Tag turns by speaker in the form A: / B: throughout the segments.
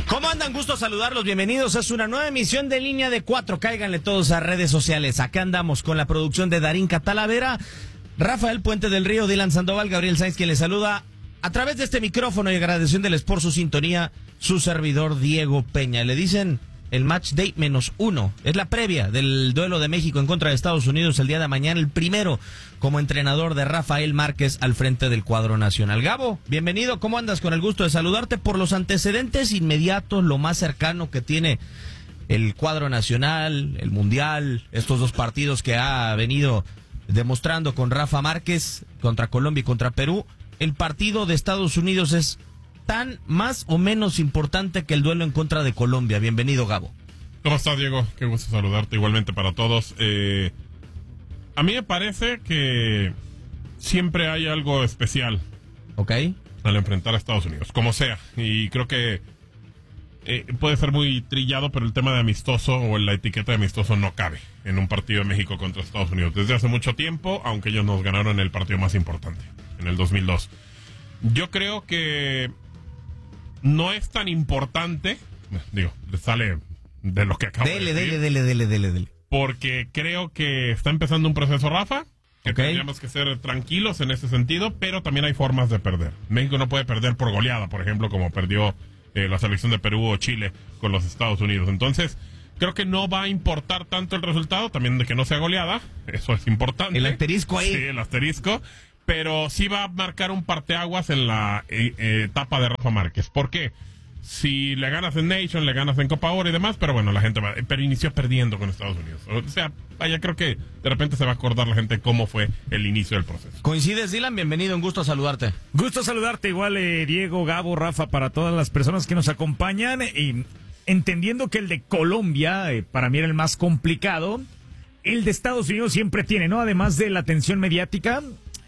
A: ¿Cómo andan? Gusto saludarlos, bienvenidos. Es una nueva emisión de Línea de 4. Cáiganle todos a redes sociales. Acá andamos con la producción de Darín Catalavera, Rafael Puente del Río, Dylan Sandoval, Gabriel Sainz, quien les saluda a través de este micrófono, y agradeciéndoles por su sintonía, su servidor Diego Peña. Le dicen el match day -1. Es la previa del duelo de México en contra de Estados Unidos el día de mañana, el primero como entrenador de Rafael Márquez al frente del cuadro nacional. Gabo, bienvenido, ¿cómo andas? Con el gusto de saludarte. Por los antecedentes inmediatos, lo más cercano que tiene el cuadro nacional, el mundial, estos dos partidos que ha venido demostrando con Rafa Márquez contra Colombia y contra Perú, el partido de Estados Unidos es tan más o menos importante que el duelo en contra de Colombia. Bienvenido, Gabo.
B: ¿Cómo estás, Diego? Qué gusto saludarte, igualmente para todos. A mí me parece que siempre hay algo especial,
A: ¿ok?,
B: al enfrentar a Estados Unidos, como sea. Y creo que puede ser muy trillado, pero el tema de amistoso o la etiqueta de amistoso no cabe en un partido de México contra Estados Unidos. Desde hace mucho tiempo, aunque ellos nos ganaron el partido más importante, en el 2002. Yo creo que no es tan importante, digo, sale de lo que acabo de decir.
A: Dele.
B: Porque creo que está empezando un proceso, Rafa, que
A: Okay.
B: tendríamos que ser tranquilos en ese sentido, pero también hay formas de perder. México no puede perder por goleada, por ejemplo, como perdió la selección de Perú o Chile con los Estados Unidos. Entonces, creo que no va a importar tanto el resultado, también de que no sea goleada, eso es importante.
A: El asterisco ahí.
B: Sí, el asterisco, pero sí va a marcar un parteaguas en la etapa de Rafa Márquez. ¿Por qué? Si le ganas en Nation, le ganas en Copa Oro y demás, pero bueno, la gente va, pero inició perdiendo con Estados Unidos. O sea, vaya, creo que de repente se va a acordar la gente cómo fue el inicio del proceso.
A: ¿Coincides, Dylan? Bienvenido, un gusto saludarte.
C: Gusto saludarte igual, Diego, Gabo, Rafa, para todas las personas que nos acompañan. Y entendiendo que el de Colombia, para mí era el más complicado, el de Estados Unidos siempre tiene, ¿no? Además de la atención mediática,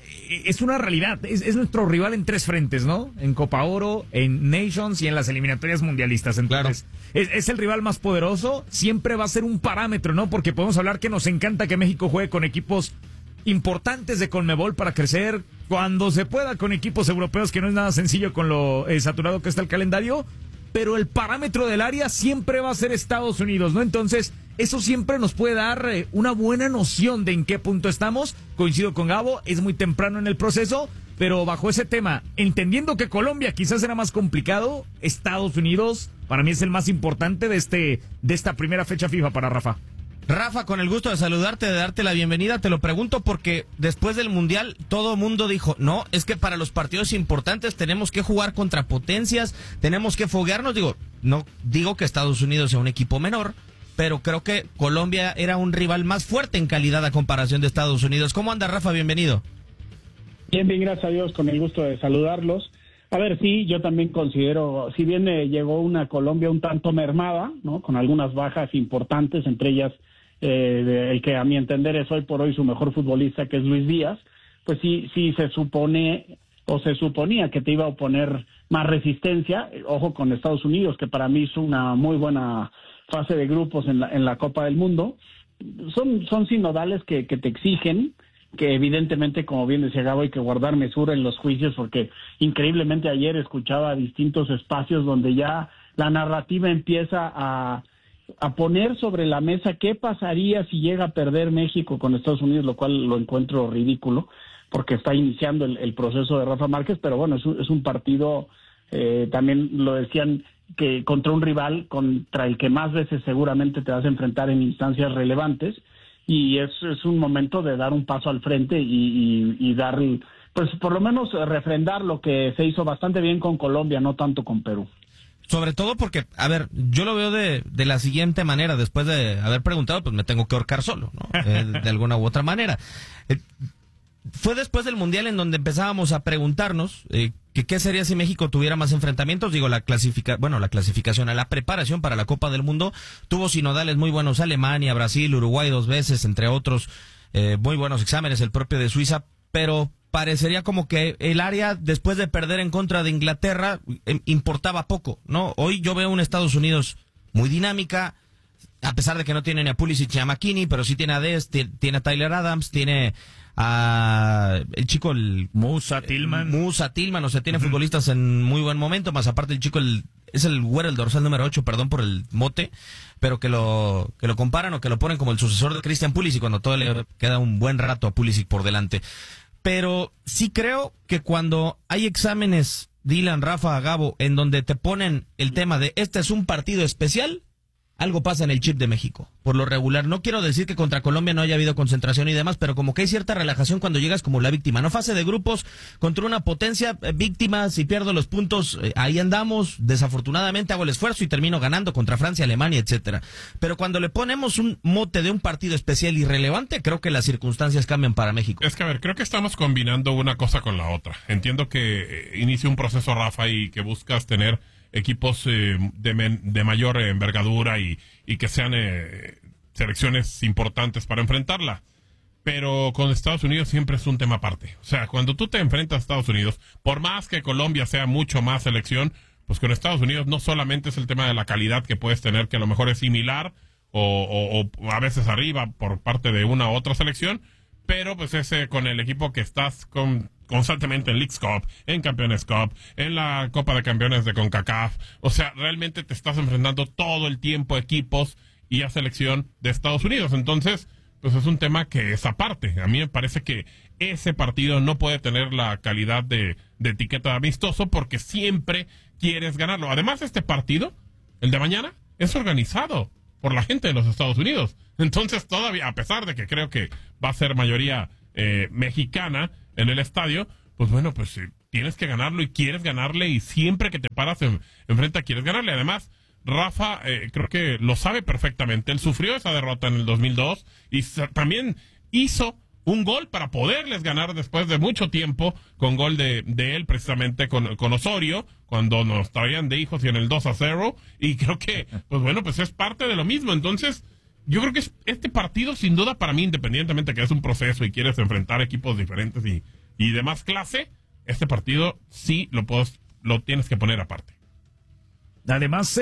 C: es una realidad, es nuestro rival en tres frentes, ¿no? En Copa Oro, en Nations y en las eliminatorias mundialistas. Entonces, claro, es el rival más poderoso, siempre va a ser un parámetro, ¿no? Porque podemos hablar que nos encanta que México juegue con equipos importantes de CONMEBOL para crecer cuando se pueda, con equipos europeos, que no es nada sencillo con lo saturado que está el calendario, pero el parámetro del área siempre va a ser Estados Unidos, ¿no? Entonces, eso siempre nos puede dar una buena noción de en qué punto estamos. Coincido con Gabo, es muy temprano en el proceso, pero bajo ese tema, entendiendo que Colombia quizás era más complicado, Estados Unidos para mí es el más importante de esta primera fecha FIFA para Rafa.
A: Rafa, con el gusto de saludarte, de darte la bienvenida, te lo pregunto porque después del Mundial todo mundo dijo, no, es que para los partidos importantes tenemos que jugar contra potencias, tenemos que foguearnos. Digo, no digo que Estados Unidos sea un equipo menor, pero creo que Colombia era un rival más fuerte en calidad a comparación de Estados Unidos. ¿Cómo anda, Rafa? Bienvenido.
D: Bien, gracias a Dios, con el gusto de saludarlos. A ver, sí, yo también considero, si bien llegó una Colombia un tanto mermada, ¿no?, con algunas bajas importantes, entre ellas el que a mi entender es hoy por hoy su mejor futbolista, que es Luis Díaz, pues sí se supone o se suponía que te iba a oponer más resistencia. Ojo con Estados Unidos, que para mí hizo una muy buena fase de grupos en la Copa del Mundo. Son sinodales que te exigen, que evidentemente, como bien decía Gabo, hay que guardar mesura en los juicios, porque increíblemente ayer escuchaba distintos espacios donde ya la narrativa empieza a poner sobre la mesa qué pasaría si llega a perder México con Estados Unidos, lo cual lo encuentro ridículo, porque está iniciando el proceso de Rafa Márquez, pero bueno, es un partido, también lo decían, que contra un rival contra el que más veces seguramente te vas a enfrentar en instancias relevantes, y es un momento de dar un paso al frente y dar, pues por lo menos refrendar lo que se hizo bastante bien con Colombia, no tanto con Perú.
A: Sobre todo porque, a ver, yo lo veo de la siguiente manera. Después de haber preguntado, pues me tengo que ahorcar solo, ¿no? De alguna u otra manera. Fue después del Mundial en donde empezábamos a preguntarnos que qué sería si México tuviera más enfrentamientos. Digo, la clasificación a la preparación para la Copa del Mundo tuvo sinodales muy buenos: Alemania, Brasil, Uruguay 2 veces, entre otros, muy buenos exámenes, el propio de Suiza, pero parecería como que el área, después de perder en contra de Inglaterra, importaba poco, ¿no? Hoy yo veo un Estados Unidos muy dinámica, a pesar de que no tiene ni a Pulisic ni a McKinney, pero sí tiene a Dest, tiene a Tyler Adams, tiene a el chico, el
C: Musa Tillman,
A: o sea, tiene futbolistas en muy buen momento, más aparte el chico, el es el güero, el dorsal número 8, perdón por el mote, pero que lo comparan o que lo ponen como el sucesor de Christian Pulisic cuando todo le queda un buen rato a Pulisic por delante. Pero sí creo que cuando hay exámenes, Dylan, Rafa, Gabo, en donde te ponen el tema de este es un partido especial, algo pasa en el chip de México, por lo regular. No quiero decir que contra Colombia no haya habido concentración y demás, pero como que hay cierta relajación cuando llegas como la víctima. No, fase de grupos contra una potencia, víctima, si pierdo los puntos, ahí andamos, desafortunadamente hago el esfuerzo y termino ganando contra Francia, Alemania, etcétera. Pero cuando le ponemos un mote de un partido especial irrelevante, creo que las circunstancias cambian para México.
B: Es que, a ver, creo que estamos combinando una cosa con la otra. Entiendo que inicia un proceso, Rafa, y que buscas tener equipos de mayor envergadura y que sean selecciones importantes para enfrentarla. Pero con Estados Unidos siempre es un tema aparte. O sea, cuando tú te enfrentas a Estados Unidos, por más que Colombia sea mucho más selección, pues con Estados Unidos no solamente es el tema de la calidad que puedes tener, que a lo mejor es similar o a veces arriba por parte de una u otra selección, pero pues ese con el equipo que estás constantemente en Leagues Cup, en Campeones Cup, en la Copa de Campeones de CONCACAF. O sea, realmente te estás enfrentando todo el tiempo a equipos y a selección de Estados Unidos. Entonces, pues es un tema que es aparte. A mí me parece que ese partido no puede tener la calidad de etiqueta de amistoso porque siempre quieres ganarlo. Además, este partido, el de mañana, es organizado por la gente de los Estados Unidos. Entonces, todavía, a pesar de que creo que va a ser mayoría mexicana en el estadio, pues bueno, pues tienes que ganarlo y quieres ganarle y siempre que te paras enfrente quieres ganarle. Además, Rafa creo que lo sabe perfectamente. Él sufrió esa derrota en el 2002 y también hizo un gol para poderles ganar después de mucho tiempo, con gol de él precisamente con Osorio, cuando nos traían de hijos y en el 2-0, y creo que, pues bueno, pues es parte de lo mismo. Entonces, yo creo que este partido, sin duda, para mí, independientemente que es un proceso y quieres enfrentar equipos diferentes y de más clase, este partido sí lo tienes que poner aparte.
C: Además,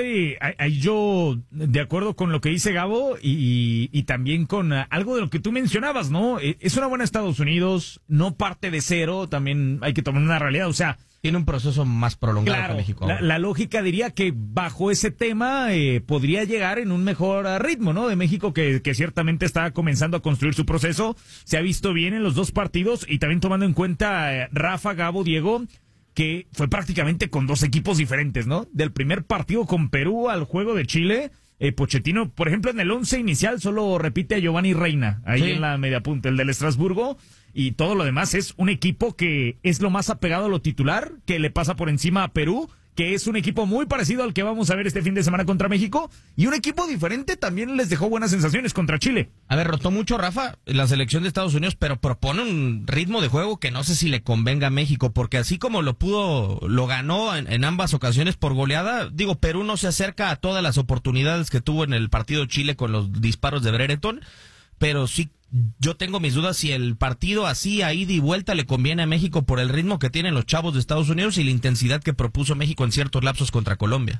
C: yo, de acuerdo con lo que dice Gabo y también con algo de lo que tú mencionabas, ¿no? Es una buena Estados Unidos, no parte de cero, también hay que tomar una realidad, o sea,
A: tiene un proceso más prolongado
C: claro,
A: que México.
C: La lógica diría que bajo ese tema podría llegar en un mejor ritmo, ¿no? De México que ciertamente está comenzando a construir su proceso, se ha visto bien en los dos partidos y también tomando en cuenta Rafa, Gabo, Diego, que fue prácticamente con dos equipos diferentes, ¿no? Del primer partido con Perú al juego de Chile, Pochettino, por ejemplo, en el 11 inicial solo repite a Giovanni Reina, ahí sí, en la media punta, el del Estrasburgo, y todo lo demás es un equipo que es lo más apegado a lo titular, que le pasa por encima a Perú, que es un equipo muy parecido al que vamos a ver este fin de semana contra México, y un equipo diferente también les dejó buenas sensaciones contra Chile.
A: A ver, rotó mucho Rafa la selección de Estados Unidos, pero propone un ritmo de juego que no sé si le convenga a México, porque así como lo ganó en ambas ocasiones por goleada, digo, Perú no se acerca a todas las oportunidades que tuvo en el partido Chile con los disparos de Brereton, pero sí, yo tengo mis dudas si el partido así a ida y vuelta le conviene a México por el ritmo que tienen los chavos de Estados Unidos y la intensidad que propuso México en ciertos lapsos contra Colombia.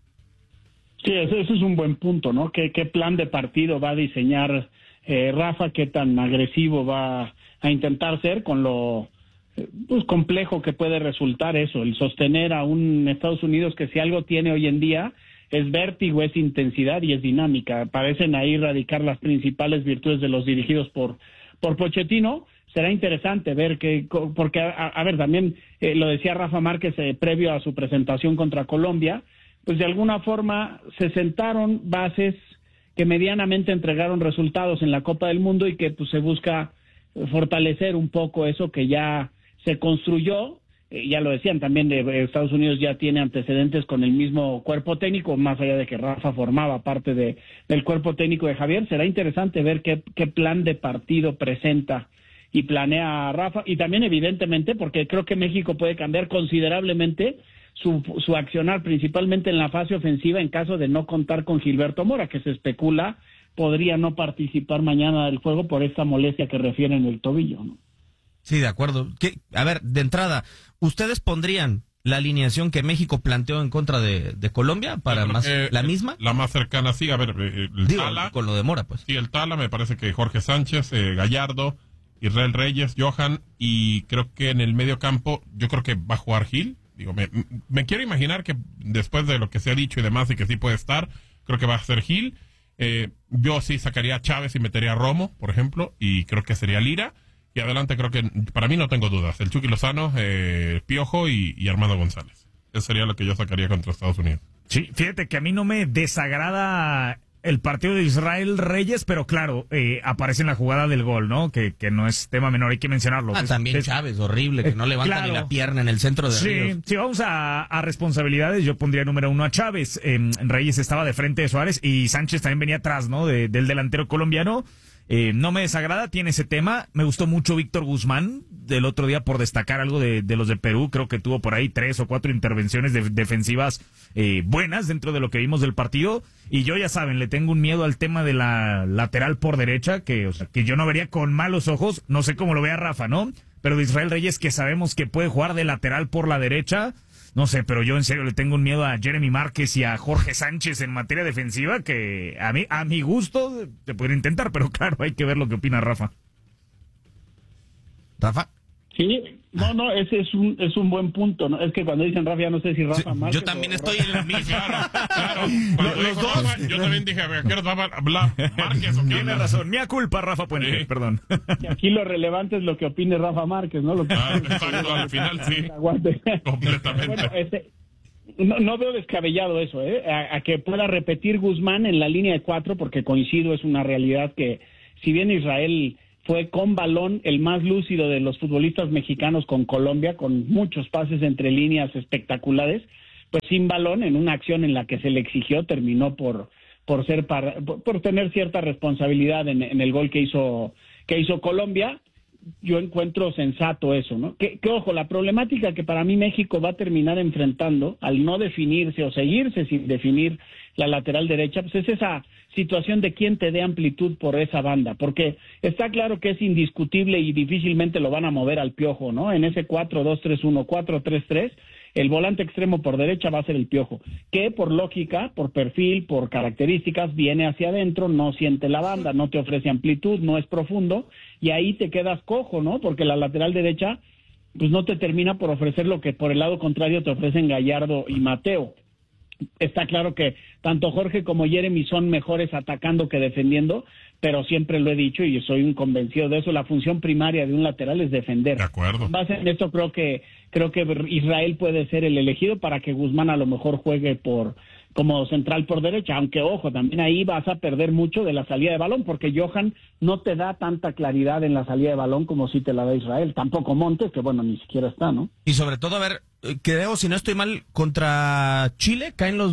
D: Sí, ese es un buen punto, ¿no? ¿Qué plan de partido va a diseñar Rafa? ¿Qué tan agresivo va a intentar ser con lo complejo que puede resultar eso? El sostener a un Estados Unidos que si algo tiene hoy en día es vértigo, es intensidad y es dinámica. Parecen ahí radicar las principales virtudes de los dirigidos por Pochettino. Será interesante ver porque a ver, también lo decía Rafa Márquez previo a su presentación contra Colombia, pues de alguna forma se sentaron bases que medianamente entregaron resultados en la Copa del Mundo y que pues se busca fortalecer un poco eso que ya se construyó. Ya lo decían, también de Estados Unidos ya tiene antecedentes con el mismo cuerpo técnico, más allá de que Rafa formaba parte del cuerpo técnico de Javier. Será interesante ver qué plan de partido presenta y planea Rafa, y también evidentemente porque creo que México puede cambiar considerablemente su accionar, principalmente en la fase ofensiva, en caso de no contar con Gilberto Mora, que se especula podría no participar mañana del juego por esta molestia que refiere en el tobillo, ¿no?
A: Sí, de acuerdo. A ver, de entrada, ¿ustedes pondrían la alineación que México planteó en contra de Colombia para la misma?
B: La más cercana, sí. A ver,
A: Tala, con lo de Mora, pues.
B: Sí, el Tala, me parece que Jorge Sánchez, Gallardo, Israel Reyes, Johan, y creo que en el medio campo, yo creo que va a jugar Gil, Digo, me quiero imaginar que después de lo que se ha dicho y demás y que sí puede estar, creo que va a ser Gil. Yo sí sacaría a Chávez y metería a Romo, por ejemplo, y creo que sería Lira. Y adelante creo que, para mí no tengo dudas, el Chucky Lozano, Piojo y Armando González. Eso sería lo que yo sacaría contra Estados Unidos.
C: Sí, fíjate que a mí no me desagrada el partido de Israel Reyes, pero claro, aparece en la jugada del gol, ¿no? Que no es tema menor, hay que mencionarlo.
A: También Chávez, horrible, que no levanta
C: claro,
A: ni la pierna en el centro de Ríos.
C: Sí, vamos a responsabilidades, yo pondría número 1 a Chávez. Reyes estaba de frente de Suárez y Sánchez también venía atrás, ¿no? Del delantero colombiano. No me desagrada, tiene ese tema. Me gustó mucho Víctor Guzmán del otro día, por destacar algo de los de Perú. Creo que tuvo por ahí 3 o 4 intervenciones defensivas buenas dentro de lo que vimos del partido. Y yo, ya saben, le tengo un miedo al tema de la lateral por derecha, que yo no vería con malos ojos. No sé cómo lo vea Rafa, ¿no? Pero de Israel Reyes, que sabemos que puede jugar de lateral por la derecha. No sé, pero yo en serio le tengo un miedo a Jeremy Márquez y a Jorge Sánchez en materia defensiva, que a mi gusto se puede intentar, pero claro, hay que ver lo que opina Rafa.
A: ¿Rafa?
D: Sí, no, ese es un buen punto, ¿no? Es que cuando dicen Rafa, ya no sé si Rafa Márquez.
A: Yo también estoy en la misma.
B: Claro. Cuando dijo Rafa, yo también dije, a ver, ¿qué va a hablar? ¿Márquez o qué?
C: Tiene razón, mía culpa, Rafa Puente, perdón.
D: Y aquí lo relevante es lo que opine Rafa Márquez, ¿no?
B: Exacto, al final sí.
D: Completamente. Bueno, no veo descabellado eso, a que pueda repetir Guzmán en la línea de 4, porque coincido, es una realidad que si bien Israel fue con balón el más lúcido de los futbolistas mexicanos con Colombia, con muchos pases entre líneas espectaculares, pues sin balón, en una acción en la que se le exigió, terminó por tener cierta responsabilidad en el gol que hizo Colombia. Yo encuentro sensato eso, ¿no? Que ojo, la problemática que para mí México va a terminar enfrentando al no definirse o seguirse sin definir la lateral derecha, pues es esa situación de quién te dé amplitud por esa banda, porque está claro que es indiscutible y difícilmente lo van a mover al Piojo, ¿no? En ese 4-2-3-1, 4-3-3, el volante extremo por derecha va a ser el Piojo, que por lógica, por perfil, por características, viene hacia adentro, no siente la banda, no te ofrece amplitud, no es profundo, y ahí te quedas cojo, ¿no? Porque la lateral derecha, pues no te termina por ofrecer lo que por el lado contrario te ofrecen Gallardo y Mateo. Está claro que tanto Jorge como Jeremy son mejores atacando que defendiendo, pero siempre lo he dicho y soy un convencido de eso, la función primaria de un lateral es defender.
B: De acuerdo.
D: En base en esto creo que Israel puede ser el elegido para que Guzmán a lo mejor juegue como central por derecha, aunque ojo, también ahí vas a perder mucho de la salida de balón, porque Johan no te da tanta claridad en la salida de balón como si te la da Israel, tampoco Montes, que bueno, ni siquiera está, ¿no?
A: Y sobre todo, a ver, creo, si no estoy mal, contra Chile caen los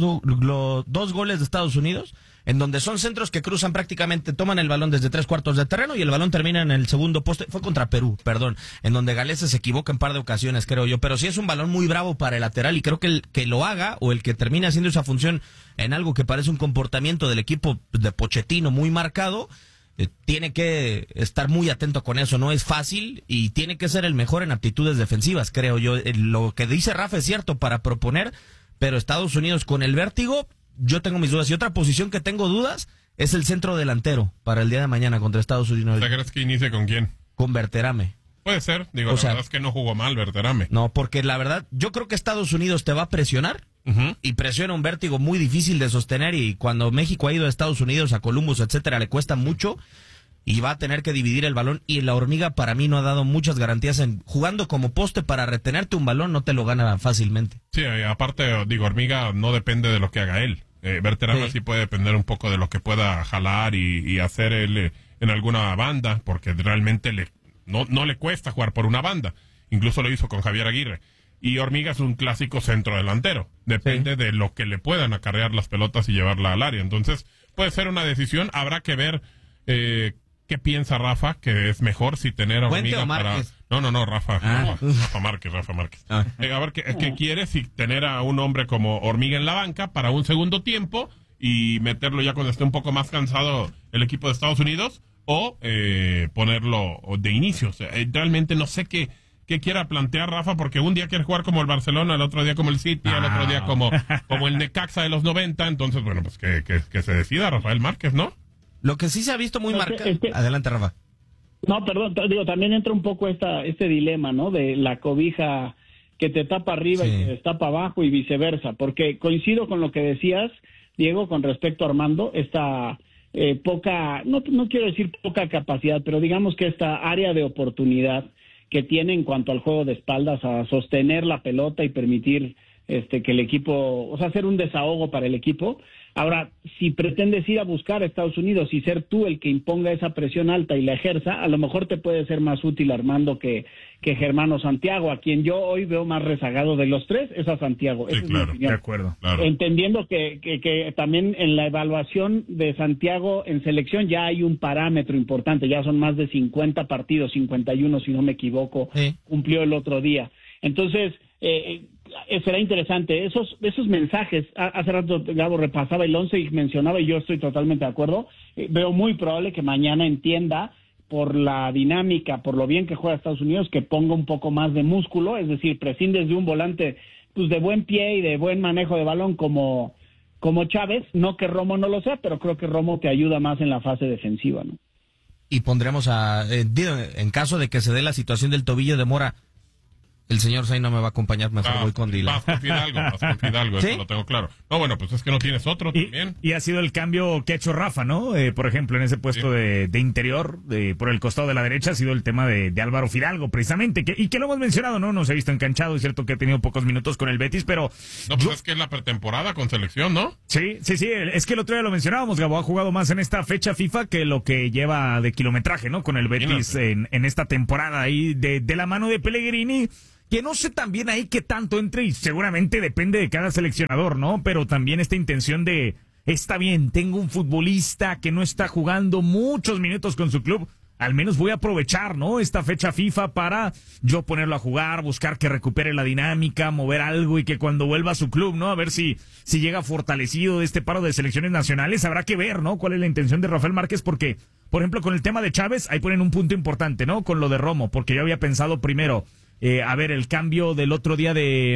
A: 2 goles de Estados Unidos, en donde son centros que cruzan prácticamente, toman el balón desde 3/4 de terreno y el balón termina en el segundo poste. Fue contra Perú, perdón, en donde Galese se equivoca en par de ocasiones, creo yo, pero sí es un balón muy bravo para el lateral y creo que el que lo haga o el que termine haciendo esa función en algo que parece un comportamiento del equipo de Pochettino muy marcado, tiene que estar muy atento con eso, no es fácil y tiene que ser el mejor en aptitudes defensivas, creo yo. Lo que dice Rafa es cierto para proponer, pero Estados Unidos con el vértigo, yo tengo mis dudas. Y otra posición que tengo dudas es el centro delantero para el día de mañana contra Estados Unidos.
B: ¿Te crees que inicie con quién?
A: Con Berterame.
B: Puede ser, digo, la verdad es que no jugó mal Berterame.
A: No, porque la verdad, yo creo que Estados Unidos te va a presionar y presiona un vértigo muy difícil de sostener y cuando México ha ido a Estados Unidos, a Columbus, etcétera, le cuesta mucho y va a tener que dividir el balón y la hormiga para mí no ha dado muchas garantías en jugando como poste para retenerte un balón, no te lo gana fácilmente.
B: Sí, aparte, digo, hormiga no depende de lo que haga él. Berterame sí puede depender un poco de lo que pueda jalar y hacer él en alguna banda, porque realmente no le cuesta jugar por una banda. Incluso lo hizo con Javier Aguirre. Y Hormiga es un clásico centro delantero. Depende de lo que le puedan acarrear las pelotas y llevarla al área. Entonces, puede ser una decisión. Habrá que ver qué piensa Rafa, que es mejor si tener a Hormiga para... No, Rafa. Rafa Márquez. A ver, ¿qué quiere si tener a un hombre como Hormiga en la banca para un segundo tiempo y meterlo ya cuando esté un poco más cansado el equipo de Estados Unidos o ponerlo de inicio? O sea, realmente no sé qué quiera plantear Rafa, porque un día quiere jugar como el Barcelona, el otro día como el City, el otro día como el Necaxa de los 90. Entonces, bueno, pues que se decida Rafael Márquez, ¿no?
A: Lo que sí se ha visto muy marcado... Adelante, Rafa.
D: No, perdón, digo, también entra un poco este dilema, ¿no? De la cobija que te tapa arriba
A: Sí.
D: y te destapa abajo y viceversa, porque coincido con lo que decías, Diego, con respecto a Armando, esta poca, no quiero decir poca capacidad, pero digamos que esta área de oportunidad que tiene en cuanto al juego de espaldas, a sostener la pelota y permitir que el equipo, o sea, hacer un desahogo para el equipo. Ahora, si pretendes ir a buscar a Estados Unidos y ser tú el que imponga esa presión alta y la ejerza, a lo mejor te puede ser más útil Armando que Germano Santiago, a quien yo hoy veo más rezagado de los tres, es a Santiago.
B: Sí,
D: Esa es
B: claro.
D: mi opinión.
C: De acuerdo.
B: Claro.
D: Entendiendo que también en la evaluación de Santiago en selección ya hay un parámetro importante, ya son más de 50 partidos, 51 si no me equivoco,
A: Sí.
D: cumplió el otro día. Entonces, será interesante. Esos mensajes, hace rato Gabo repasaba el 11 y mencionaba, y yo estoy totalmente de acuerdo, veo muy probable que mañana entienda por la dinámica, por lo bien que juega Estados Unidos, que ponga un poco más de músculo, es decir, prescindes de un volante pues de buen pie y de buen manejo de balón como Chávez, no que Romo no lo sea, pero creo que Romo te ayuda más en la fase defensiva, ¿no?
A: Y pondremos en caso de que se dé la situación del tobillo de Mora, el señor Zay no me va a acompañar, mejor voy con Dylan.
B: Vas con Fidalgo,
A: ¿Sí?
B: eso lo tengo claro. No, bueno, pues es que no tienes otro también.
C: Y ha sido el cambio que ha hecho Rafa, ¿no? Por ejemplo, en ese puesto de interior, por el costado de la derecha, ha sido el tema de Álvaro Fidalgo, precisamente, y que lo hemos mencionado, ¿no? No se ha visto enganchado, es cierto que ha tenido pocos minutos con el Betis, pero...
B: No, pues es que es la pretemporada con selección, ¿no?
C: Sí, es que el otro día lo mencionábamos, Gabo, ha jugado más en esta fecha FIFA que lo que lleva de kilometraje, ¿no? Con el Betis en esta temporada ahí, de la mano de Pellegrini, que no sé también ahí qué tanto entre, y seguramente depende de cada seleccionador, ¿no? Pero también esta intención de, está bien, tengo un futbolista que no está jugando muchos minutos con su club, al menos voy a aprovechar, ¿no? Esta fecha FIFA para yo ponerlo a jugar, buscar que recupere la dinámica, mover algo y que cuando vuelva a su club, ¿no? A ver si llega fortalecido de este paro de selecciones nacionales. Habrá que ver, ¿no? Cuál es la intención de Rafael Márquez, porque, por ejemplo, con el tema de Chávez, ahí ponen un punto importante, ¿no? Con lo de Romo, porque yo había pensado primero, a ver, el cambio del otro día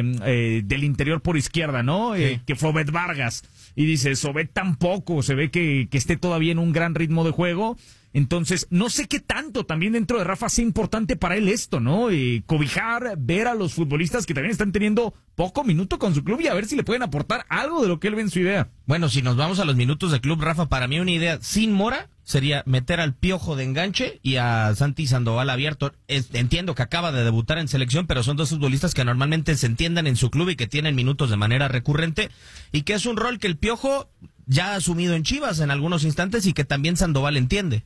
C: del interior por izquierda, ¿no?
A: Sí.
C: Que fue Obed Vargas. Y dice, Obed tampoco, se ve que esté todavía en un gran ritmo de juego. Entonces, no sé qué tanto también dentro de Rafa sea importante para él esto, ¿no? Cobijar, ver a los futbolistas que también están teniendo poco minuto con su club y a ver si le pueden aportar algo de lo que él ve en su idea.
A: Bueno, si nos vamos a los minutos de club, Rafa, para mí una idea sin Mora sería meter al Piojo de enganche y a Santi Sandoval abierto. Entiendo que acaba de debutar en selección, pero son dos futbolistas que normalmente se entiendan en su club y que tienen minutos de manera recurrente, y que es un rol que el Piojo ya ha asumido en Chivas en algunos instantes y que también Sandoval entiende.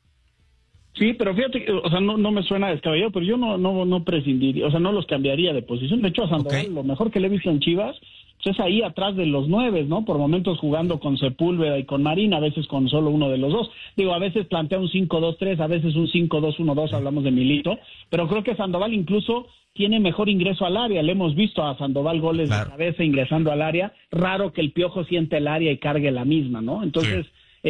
D: Sí, pero fíjate, o sea, no me suena descabellado, pero yo no prescindiría, o sea, no los cambiaría de posición. De hecho, a Sandoval, lo mejor que le he visto en Chivas, pues es ahí atrás de los 9, ¿no? Por momentos jugando con Sepúlveda y con Marín, a veces con solo uno de los dos. Digo, a veces plantea un 5-2-3, a veces un 5-2-1-2, hablamos de Milito, pero creo que Sandoval incluso tiene mejor ingreso al área. Le hemos visto a Sandoval goles de cabeza ingresando al área. Raro que el Piojo siente el área y cargue la misma, ¿no? Entonces,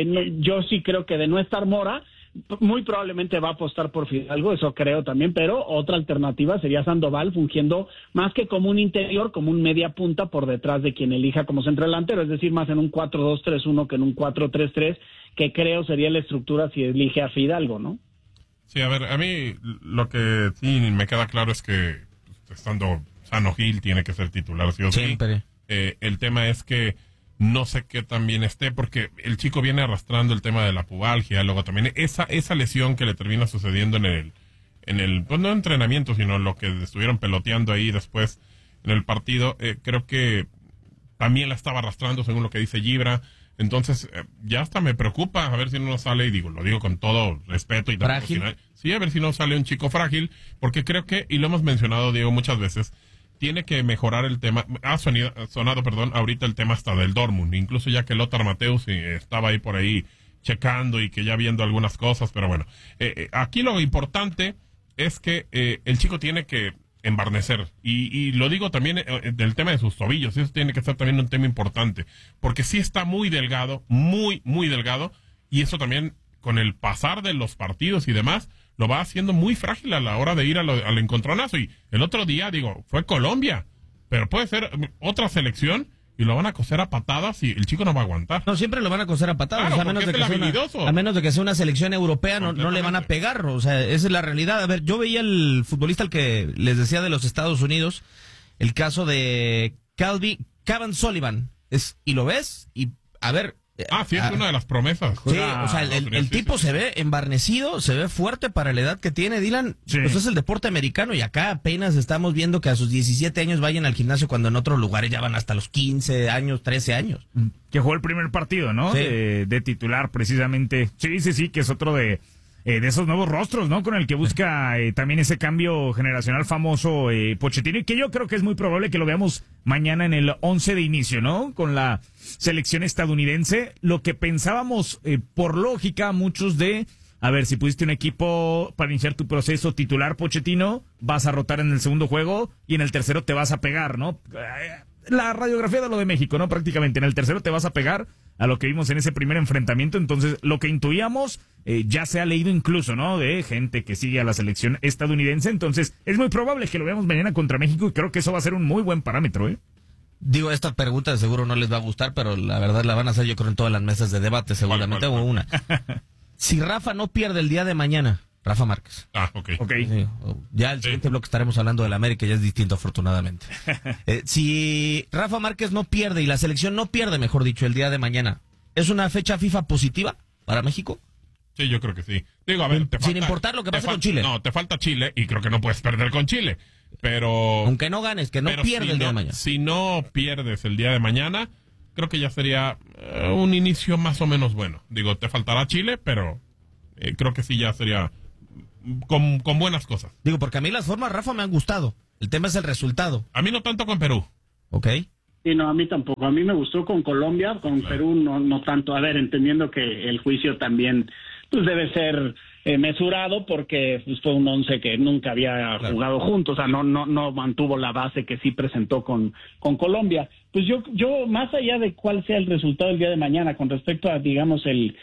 D: yo sí creo que de no estar Mora, muy probablemente va a apostar por Fidalgo, eso creo también, pero otra alternativa sería Sandoval fungiendo más que como un interior, como un media punta por detrás de quien elija como centro delantero, es decir, más en un 4-2-3-1 que en un 4-3-3, que creo sería la estructura si elige a Fidalgo, ¿no?
B: Sí, a ver, a mí lo que sí me queda claro es que estando sano Gil tiene que ser titular, ¿sí o sí?
A: Siempre.
B: El tema es que no sé qué tan bien esté, porque el chico viene arrastrando el tema de la pubalgia, luego también esa lesión que le termina sucediendo en el pues no entrenamiento, sino lo que estuvieron peloteando ahí después en el partido, creo que también la estaba arrastrando según lo que dice Gibra. Entonces, ya hasta me preocupa a ver si no sale, y lo digo con todo respeto y
A: frágil.
B: Sí, a ver si no sale un chico frágil, porque creo que, y lo hemos mencionado, Diego, muchas veces, tiene que mejorar el tema. Ha sonado, ahorita el tema hasta del Dortmund, incluso ya que Lothar Matthäus estaba ahí por ahí checando y que ya viendo algunas cosas, pero bueno, aquí lo importante es que el chico tiene que embarnecer, y lo digo también del tema de sus tobillos, eso tiene que ser también un tema importante, porque sí está muy delgado, muy, muy delgado, y eso también con el pasar de los partidos y demás, lo va haciendo muy frágil a la hora de ir al encontronazo. Y el otro día, fue Colombia, pero puede ser otra selección y lo van a coser a patadas y el chico no va a aguantar.
A: No, siempre lo van a coser a patadas,
B: Claro,
A: a menos de que sea una selección europea, no le van a pegar, o sea, esa es la realidad. A ver, yo veía el futbolista al que les decía de los Estados Unidos, el caso de Cavan Sullivan. Y lo ves, y a ver...
B: Sí, es una de las promesas.
A: Sí, o sea, el tipo se ve embarnecido, se ve fuerte para la edad que tiene, Dylan.
C: Sí.
A: Pues es el deporte americano y acá apenas estamos viendo que a sus 17 años vayan al gimnasio cuando en otros lugares ya van hasta los 15 años, 13 años.
C: Que jugó el primer partido, ¿no?
A: Sí.
C: De titular, precisamente. Sí, que es otro de esos nuevos rostros, ¿no? Con el que busca también ese cambio generacional famoso Pochettino, y que yo creo que es muy probable que lo veamos mañana en el 11 de inicio, ¿no? Con la selección estadounidense. Lo que pensábamos, por lógica, muchos a ver, si pusiste un equipo para iniciar tu proceso titular, Pochettino, vas a rotar en el segundo juego y en el tercero te vas a pegar, ¿no? La radiografía de lo de México, ¿no? Prácticamente en el tercero te vas a pegar a lo que vimos en ese primer enfrentamiento. Entonces, lo que intuíamos ya se ha leído incluso, ¿no? De gente que sigue a la selección estadounidense. Entonces, es muy probable que lo veamos mañana contra México y creo que eso va a ser un muy buen parámetro, ¿eh?
A: Digo, esta pregunta de seguro no les va a gustar, pero la verdad la van a hacer yo creo en todas las mesas de debate seguramente, o una. Si Rafa no pierde el día de mañana, Rafa Márquez.
B: Ok.
A: Sí, ya el siguiente bloque estaremos hablando del América, ya es distinto afortunadamente. Si Rafa Márquez no pierde y la selección no pierde, mejor dicho, el día de mañana, ¿es una fecha FIFA positiva para México?
B: Sí, yo creo que sí. Digo, a ver,
A: sin importar lo que pase con Chile.
B: No, te falta Chile y creo que no puedes perder con Chile. Pero...
A: Aunque no ganes, que no pierda el día de mañana.
B: Si no pierdes el día de mañana, creo que ya sería un inicio más o menos bueno. Digo, te faltará Chile, pero creo que sí ya sería... Con buenas cosas.
A: Digo, porque a mí las formas, Rafa, me han gustado. El tema es el resultado.
B: A mí no tanto con Perú.
A: Ok.
D: Sí, no, a mí tampoco. A mí me gustó con Colombia, con Perú no tanto. A ver, entendiendo que el juicio también pues debe ser mesurado porque pues, fue un 11 que nunca había jugado juntos. O sea, no mantuvo la base que sí presentó con Colombia. Pues yo más allá de cuál sea el resultado el día de mañana con respecto a, digamos,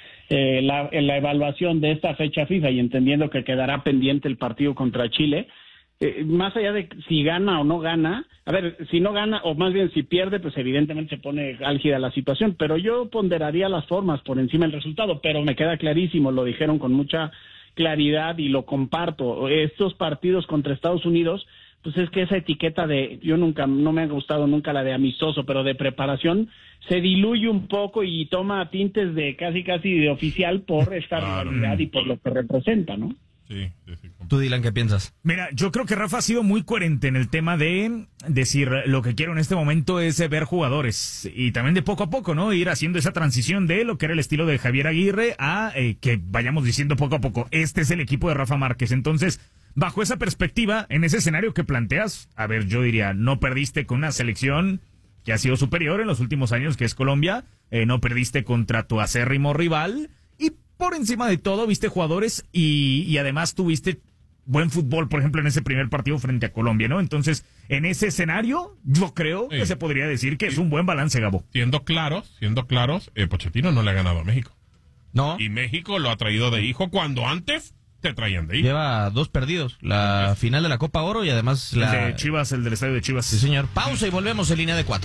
D: la evaluación de esta fecha FIFA y entendiendo que quedará pendiente el partido contra Chile, más allá de si gana o no gana, a ver, si no gana, o más bien si pierde, pues evidentemente se pone álgida la situación, pero yo ponderaría las formas por encima del resultado, pero me queda clarísimo, lo dijeron con mucha claridad y lo comparto, estos partidos contra Estados Unidos, pues es que esa etiqueta no me ha gustado nunca la de amistoso, pero de preparación, se diluye un poco y toma tintes de casi de oficial por esta rivalidad y por lo que representa, ¿no?
B: Sí.
A: Tú, Dylan, ¿qué piensas?
C: Mira, yo creo que Rafa ha sido muy coherente en el tema de decir lo que quiero en este momento es ver jugadores y también de poco a poco, ¿no? Ir haciendo esa transición de lo que era el estilo de Javier Aguirre a que vayamos diciendo poco a poco, este es el equipo de Rafa Márquez. Entonces, bajo esa perspectiva, en ese escenario que planteas, a ver, yo diría, no perdiste con una selección que ha sido superior en los últimos años, que es Colombia, no perdiste contra tu acérrimo rival, y por encima de todo viste jugadores y además tuviste buen fútbol, por ejemplo, en ese primer partido frente a Colombia, ¿no? Entonces, en ese escenario, yo creo que se podría decir que es un buen balance, Gabo.
B: Siendo claros, Pochettino no le ha ganado a México.
A: No.
B: Y México lo ha traído de hijo cuando antes te traían de hijo.
A: Lleva 2 perdidos, la final de la Copa Oro y además
C: El de Chivas, el del estadio de Chivas.
A: Sí, señor. Pausa y volvemos en línea de 4.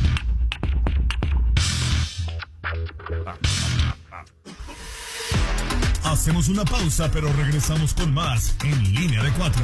E: Hacemos una pausa, pero regresamos con más en Línea de 4.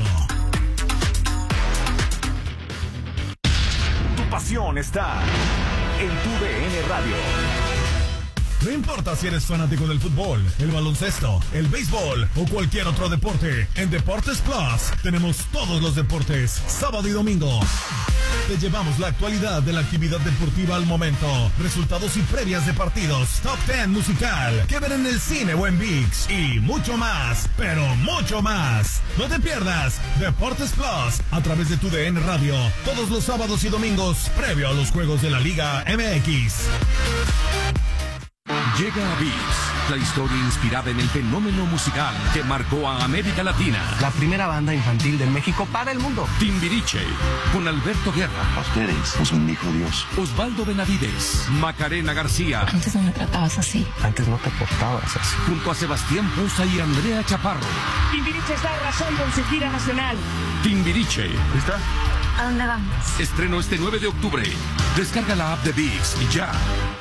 F: Tu pasión está en tu DN Radio.
E: No importa si eres fanático del fútbol, el baloncesto, el béisbol o cualquier otro deporte, en Deportes Plus tenemos todos los deportes, sábado y domingo. Te llevamos la actualidad de la actividad deportiva al momento, resultados y previas de partidos, top 10 musical, que ver en el cine o en ViX y mucho más, pero mucho más. No te pierdas Deportes Plus a través de tu DN Radio, todos los sábados y domingos, previo a los juegos de la Liga MX.
F: Llega a ViX, la historia inspirada en el fenómeno musical que marcó a América Latina.
G: La primera banda infantil de México para el mundo.
F: Timbiriche, con Alberto Guerra.
G: Ustedes nos bendijo Dios.
F: Osvaldo Benavides, Macarena García.
H: Antes no me tratabas así.
G: Antes no te portabas así.
F: Junto a Sebastián Puza y Andrea Chaparro.
I: Timbiriche está arrasando en su gira nacional.
F: Timbiriche.
G: ¿Lista?
H: ¿A dónde vamos?
F: Estreno este 9 de octubre. Descarga la app de ViX y ya.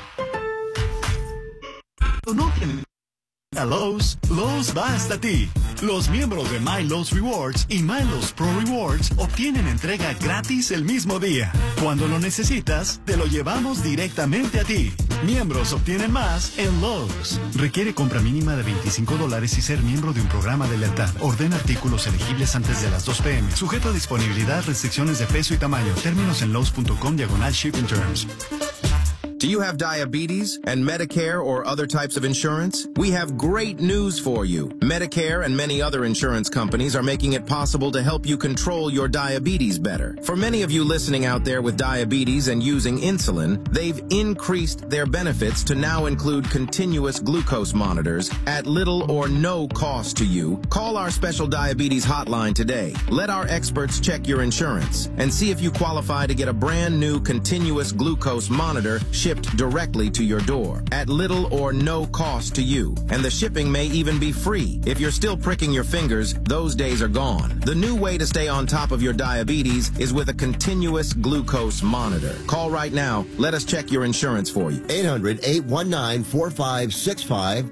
E: No tienen. A Lowe's va hasta ti.
J: Los miembros de MyLowe's Rewards y MyLowe's Pro Rewards obtienen entrega gratis el mismo día. Cuando lo necesitas, te lo llevamos directamente a ti. Miembros obtienen más en Lowe's. Requiere compra mínima de $25 y ser miembro de un programa de lealtad. Ordena artículos elegibles antes de las 2 p.m. Sujeto a disponibilidad, restricciones de peso y tamaño. Términos en Lowe's.com/shipping terms.
K: Do you have diabetes and Medicare or other types of insurance? We have great news for you. Medicare and many other insurance companies are making it possible to help you control your diabetes better. For many of you listening out there with diabetes and using insulin, they've increased their benefits to now include continuous glucose monitors at little or no cost to you. Call our special diabetes hotline today. Let our experts check your insurance and see if you qualify to get a brand new continuous glucose monitor shipped directly to your door at little or no cost to you. And the shipping may even be free. If you're still pricking your fingers, those days are gone. The new way to stay on top of your diabetes is with a continuous glucose monitor. Call right now. Let us check your insurance for you.
L: 800-819-4565.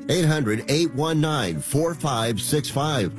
L: 800-819-4565.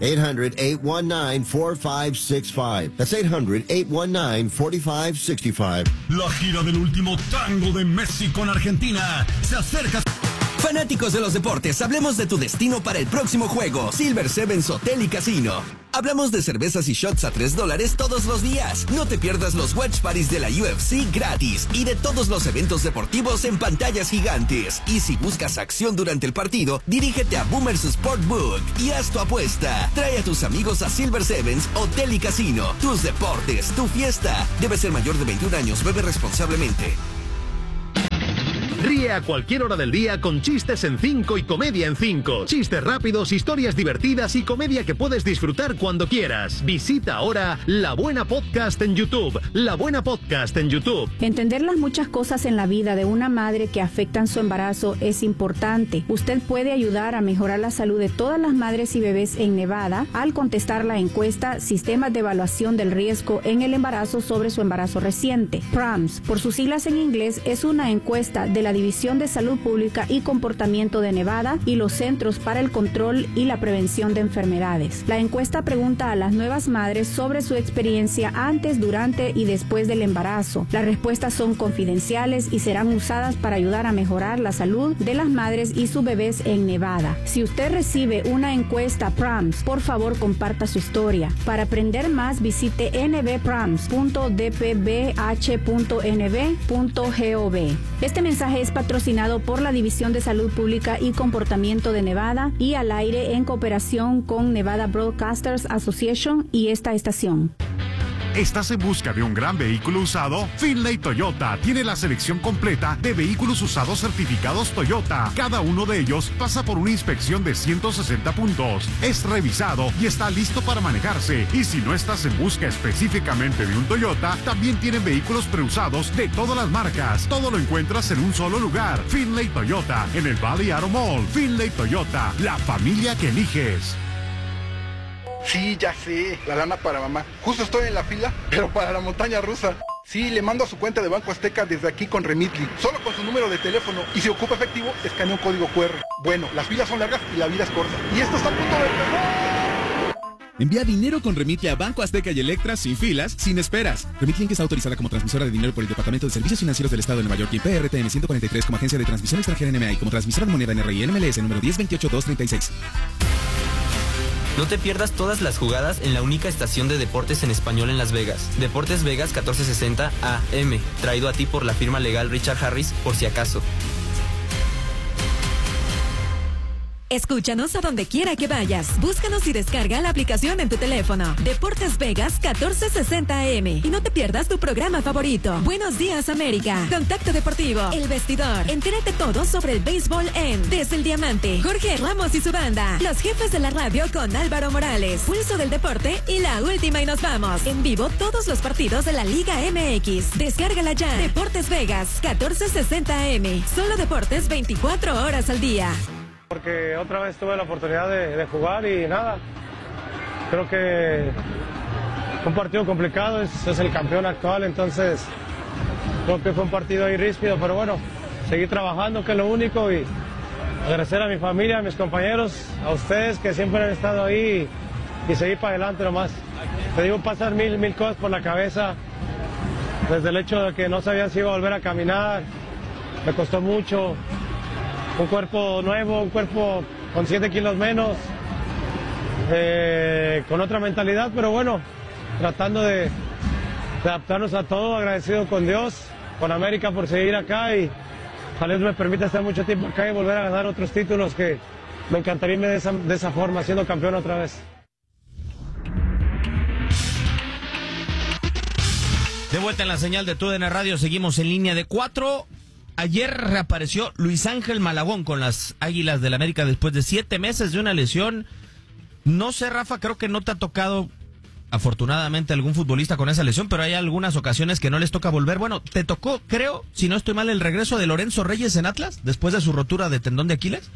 L: 800-819-4565. That's 800-819-4565.
E: La gira del último tango de Messi con Argentina se acerca.
M: Fanáticos de los deportes, hablemos de tu destino para el próximo juego. Silver Sevens Hotel y Casino. Hablamos de cervezas y shots a $3 todos los días. No te pierdas los watch parties de la UFC gratis y de todos los eventos deportivos en pantallas gigantes. Y si buscas acción durante el partido, dirígete a Boomers Sportbook y haz tu apuesta. Trae a tus amigos a Silver Sevens Hotel y Casino. Tus deportes, tu fiesta. Debes ser mayor de 21 años. Bebe responsablemente.
N: Ríe a cualquier hora del día con Chistes en 5 y Comedia en 5. Chistes rápidos, historias divertidas y comedia que puedes disfrutar cuando quieras. Visita ahora La Buena Podcast en YouTube. La Buena Podcast en YouTube.
O: Entender las muchas cosas en la vida de una madre que afectan su embarazo es importante. Usted puede ayudar a mejorar la salud de todas las madres y bebés en Nevada al contestar la encuesta Sistemas de Evaluación del Riesgo en el Embarazo sobre su embarazo reciente. PRAMS, por sus siglas en inglés, es una encuesta de la División de Salud Pública y Comportamiento de Nevada y los Centros para el Control y la Prevención de Enfermedades. La encuesta pregunta a las nuevas madres sobre su experiencia antes, durante y después del embarazo. Las respuestas son confidenciales y serán usadas para ayudar a mejorar la salud de las madres y sus bebés en Nevada. Si usted recibe una encuesta PRAMS, por favor comparta su historia. Para aprender más, visite nbprams.dpbh.nv.gov. Este mensaje es patrocinado por la División de Salud Pública y Comportamiento de Nevada y al aire en cooperación con Nevada Broadcasters Association y esta estación.
P: ¿Estás en busca de un gran vehículo usado? Finlay Toyota tiene la selección completa de vehículos usados certificados Toyota. Cada uno de ellos pasa por una inspección de 160 puntos. Es revisado y está listo para manejarse. Y si no estás en busca específicamente de un Toyota, también tienen vehículos preusados de todas las marcas. Todo lo encuentras en un solo lugar. Finlay Toyota, en el Valley Auto Mall. Finlay Toyota, la familia que eliges.
Q: Sí, ya sé, la lana para mamá. Justo estoy en la fila, pero para la montaña rusa. Sí, le mando a su cuenta de Banco Azteca desde aquí con Remitly, solo con su número de teléfono. Y si ocupa efectivo, escanea un código QR. Bueno, las filas son largas y la vida es corta. Y esto está a punto de empezar.
R: Envía dinero con Remitly a Banco Azteca y Electra sin filas, sin esperas. Remitly está autorizada como transmisora de dinero por el Departamento de Servicios Financieros del Estado de Nueva York y PRTN 143 como agencia de transmisión extranjera NMA y como transmisora de moneda NRI NMLS número 1028236.
S: No te pierdas todas las jugadas en la única estación de deportes en español en Las Vegas. Deportes Vegas 1460 AM, traído a ti por la firma legal Richard Harris, por si acaso.
T: Escúchanos a donde quiera que vayas. Búscanos y descarga la aplicación en tu teléfono. Deportes Vegas 1460 AM. Y no te pierdas tu programa favorito. Buenos Días América. Contacto Deportivo. El Vestidor. Entérate todo sobre el béisbol en Desde el Diamante. Jorge Ramos y su banda. Los jefes de la radio con Álvaro Morales. Pulso del Deporte y La Última y Nos Vamos. En vivo todos los partidos de la Liga MX. Descárgala ya. Deportes Vegas 1460 AM. Solo deportes 24 horas al día.
U: Porque otra vez tuve la oportunidad de jugar y nada, creo que fue un partido complicado, es el campeón actual, entonces creo que fue un partido ahí ríspido, pero bueno, seguir trabajando que es lo único y agradecer a mi familia, a mis compañeros, a ustedes que siempre han estado ahí y seguir para adelante nomás. Te digo, pasan mil cosas por la cabeza, desde el hecho de que no sabía si iba a volver a caminar, me costó mucho, un cuerpo nuevo, un cuerpo con 7 kilos menos, con otra mentalidad, pero bueno, tratando de adaptarnos a todo, agradecido con Dios, con América por seguir acá y ojalá Dios me permita estar mucho tiempo acá y volver a ganar otros títulos que me encantaría irme de esa forma, siendo campeón otra vez.
A: De vuelta en la señal de TUDN Radio, seguimos en línea de 4. Ayer reapareció Luis Ángel Malagón con las Águilas del América después de 7 meses de una lesión. No sé, Rafa, creo que no te ha tocado, afortunadamente, algún futbolista con esa lesión, pero hay algunas ocasiones que no les toca volver. Bueno, te tocó, creo, si no estoy mal, el regreso de Lorenzo Reyes en Atlas, después de su rotura de tendón de Aquiles.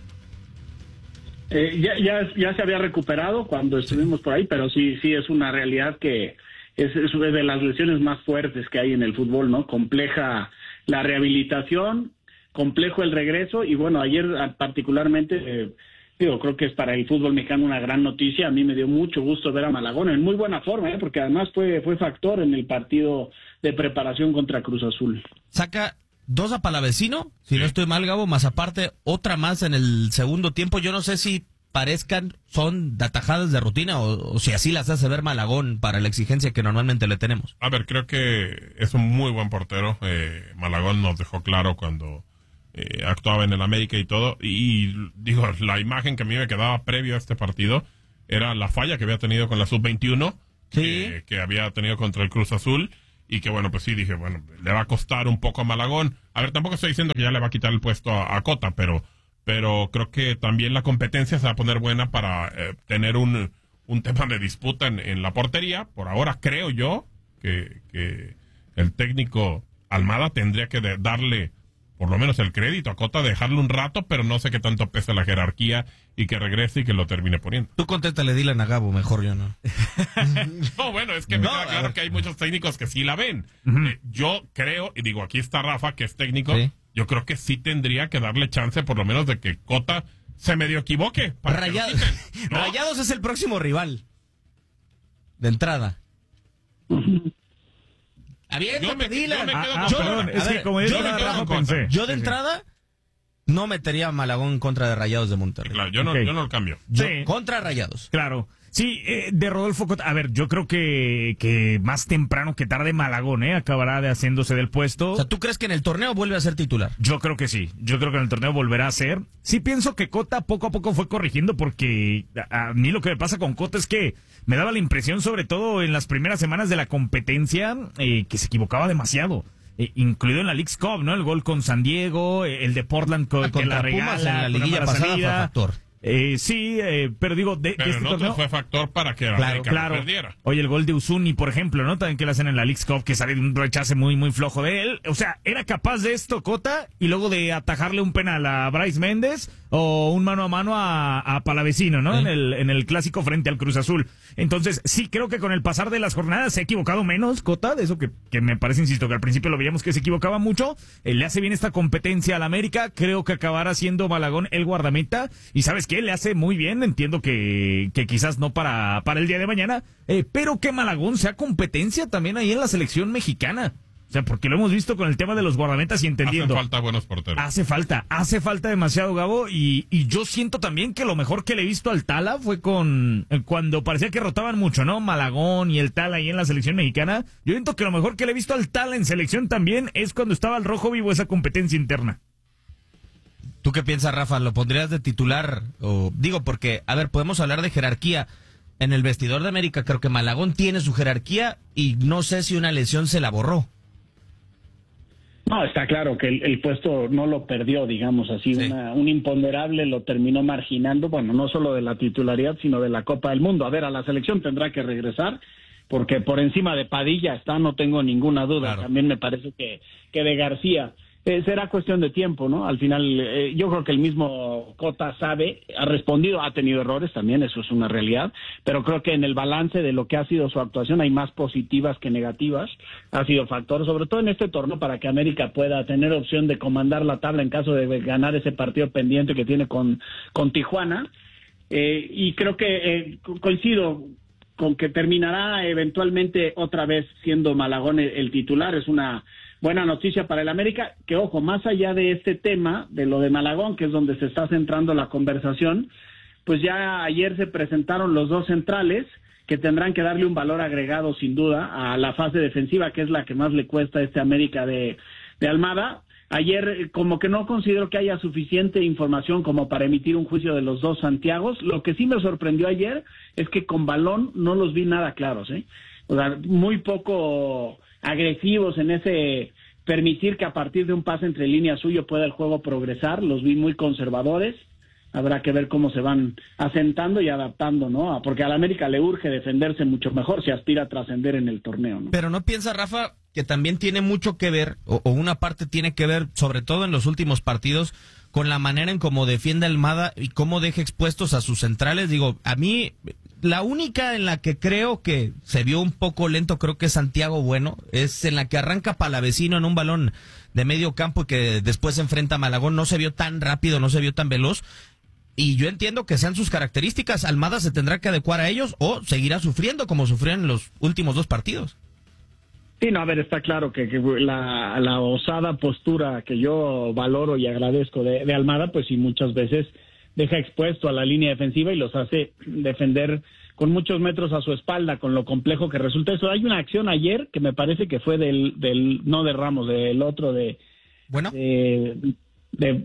D: Ya se había recuperado cuando estuvimos por ahí, pero sí es una realidad que es de las lesiones más fuertes que hay en el fútbol, ¿no? Compleja la rehabilitación, complejo el regreso, y bueno, ayer particularmente, creo que es para el fútbol mexicano una gran noticia. A mí me dio mucho gusto ver a Malagón en muy buena forma, porque además fue factor en el partido de preparación contra Cruz Azul.
A: Saca 2 a Palavecino, si no estoy mal, Gabo, más aparte otra más en el segundo tiempo. Yo no sé si son de atajadas de rutina o si así las hace ver Malagón para la exigencia que normalmente le tenemos.
B: A ver, creo que es un muy buen portero. Malagón nos dejó claro cuando actuaba en el América y todo, y digo, la imagen que a mí me quedaba previo a este partido era la falla que había tenido con la Sub-21, que había tenido contra el Cruz Azul, y que bueno, pues sí, dije, bueno, le va a costar un poco a Malagón. A ver, tampoco estoy diciendo que ya le va a quitar el puesto a Cota, pero creo que también la competencia se va a poner buena para tener un tema de disputa en la portería. Por ahora creo yo que el técnico Almada tendría que darle por lo menos el crédito a Cota, dejarlo un rato, pero no sé qué tanto pesa la jerarquía y que regrese y que lo termine poniendo.
A: Tú contéstale, dile a Gabo, mejor yo no.
B: No, bueno, es que me queda claro que hay muchos técnicos que sí la ven. Yo creo, y digo, aquí está Rafa, que es técnico, yo creo que sí tendría que darle chance por lo menos de que Cota se medio equivoque.
A: Rayados es el próximo rival. De entrada. Yo de entrada no metería a Malagón contra de Rayados de Monterrey.
B: Claro, yo no lo cambio.
A: Contra Rayados.
C: Claro. Sí, de Rodolfo Cota. A ver, yo creo que más temprano que tarde Malagón, acabará de haciéndose del puesto.
A: O sea, ¿tú crees que en el torneo vuelve a ser titular?
C: Yo creo que sí. Yo creo que en el torneo volverá a ser. Sí pienso que Cota poco a poco fue corrigiendo, porque a mí lo que me pasa con Cota es que me daba la impresión, sobre todo en las primeras semanas de la competencia, que se equivocaba demasiado. Incluido en la Leagues Cup, ¿no? El gol con San Diego, el de Portland que la regala
A: en la liguilla pasada fue factor.
C: Pero digo,
B: pero
C: este
B: torneo fue factor para que América no perdiera.
C: Oye, el gol de Uzuni, por ejemplo, ¿no? También que le hacen en la Leagues Cup, que sale de un rechace muy, muy flojo de él. O sea, era capaz de esto, Cota, y luego de atajarle un penal a Bryce Méndez o un mano a mano a Palavecino, ¿no? En el clásico frente al Cruz Azul. Entonces, sí, creo que con el pasar de las jornadas se ha equivocado menos, Cota, de eso que me parece, insisto, que al principio lo veíamos que se equivocaba mucho. Le hace bien esta competencia al América. Creo que acabará siendo Malagón el guardameta. Y ¿sabes qué? Le hace muy bien. Entiendo que quizás no para el día de mañana, pero que Malagón sea competencia también ahí en la selección mexicana. O sea, porque lo hemos visto con el tema de los guardametas y entendiendo.
B: Hace falta buenos porteros.
C: Hace falta demasiado, Gabo, y yo siento también que lo mejor que le he visto al Tala fue cuando parecía que rotaban mucho, ¿no? Malagón y el Tala ahí en la selección mexicana. Yo siento que lo mejor que le he visto al Tala en selección también es cuando estaba al rojo vivo esa competencia interna.
A: ¿Tú qué piensas, Rafa? ¿Lo pondrías de titular? Digo, porque, a ver, podemos hablar de jerarquía. En el vestidor de América creo que Malagón tiene su jerarquía y no sé si una lesión se la borró.
D: No, está claro que el puesto no lo perdió, digamos así. Sí. Un imponderable lo terminó marginando, bueno, no solo de la titularidad, sino de la Copa del Mundo. A ver, a la selección tendrá que regresar, porque por encima de Padilla está, no tengo ninguna duda. Claro. También me parece que de García. será cuestión de tiempo, ¿no? Al final, yo creo que el mismo Cota sabe, ha respondido, ha tenido errores también, eso es una realidad, pero creo que en el balance de lo que ha sido su actuación hay más positivas que negativas, ha sido factor, sobre todo en este torneo, para que América pueda tener opción de comandar la tabla en caso de ganar ese partido pendiente que tiene con Tijuana, y creo que coincido con que terminará eventualmente otra vez siendo Malagón el titular. Es una buena noticia para el América, que ojo, más allá de este tema, de lo de Malagón, que es donde se está centrando la conversación, pues ya ayer se presentaron los dos centrales, que tendrán que darle un valor agregado sin duda a la fase defensiva, que es la que más le cuesta a este América de Almada. Ayer como que no considero que haya suficiente información como para emitir un juicio de los dos Santiagos. Lo que sí me sorprendió ayer es que con balón no los vi nada claros, O sea, muy poco agresivos en ese permitir que a partir de un pase entre líneas suyo pueda el juego progresar. Los vi muy conservadores. Habrá que ver cómo se van asentando y adaptando, ¿no? Porque a la América le urge defenderse mucho mejor si aspira a trascender en el torneo, ¿no?
A: Pero ¿no piensa, Rafa, que también tiene mucho que ver, o una parte tiene que ver, sobre todo en los últimos partidos, con la manera en cómo defiende Almada y cómo deja expuestos a sus centrales? Digo, a mí, la única en la que creo que se vio un poco lento, creo que es Santiago Bueno, es en la que arranca Palavecino en un balón de medio campo y que después se enfrenta a Malagón. No se vio tan rápido, no se vio tan veloz. Y yo entiendo que sean sus características. Almada se tendrá que adecuar a ellos o seguirá sufriendo como sufrió en los últimos dos partidos.
D: Sí, no, a ver, está claro que la osada postura que yo valoro y agradezco de Almada, pues sí, muchas veces deja expuesto a la línea defensiva y los hace defender con muchos metros a su espalda, con lo complejo que resulta eso. Hay una acción ayer que me parece que fue no de Ramos, del otro
A: ¿Bueno?
D: de